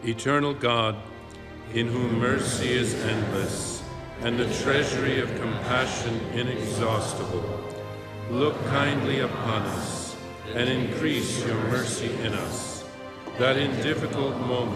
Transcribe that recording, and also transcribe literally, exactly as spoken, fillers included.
Eternal God, in whom mercy is endless and the treasury of compassion inexhaustible, look kindly upon us and increase your mercy in us, that in difficult moments